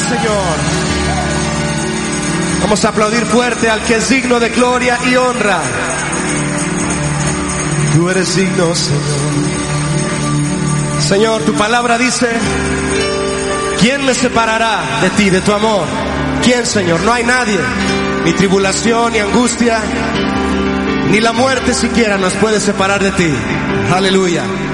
Señor. Vamos a aplaudir fuerte al que es digno de gloria y honra. Tú eres digno, Señor. Señor, tu palabra dice: ¿quién me separará de ti, de tu amor? ¿Quién, Señor? No hay nadie. Ni tribulación, ni angustia, ni la muerte siquiera nos puede separar de ti. Aleluya.